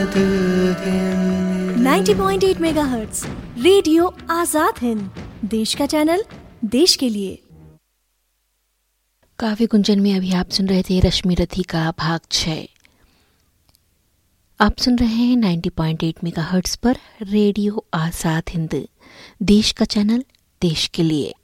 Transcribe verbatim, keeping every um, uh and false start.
Ninety point eight megahertz radio Azad Hind, देश का channel, देश के लिए। काव्य गुंजन में अभी आप सुन रहे थे रश्मि रथी का भाग छः। आप सुन रहे हैं नाइंटी पॉइंट एट मेगाहर्ट्ज़ पर रेडियो आजाद हिंद, देश का चैनल, देश के लिए।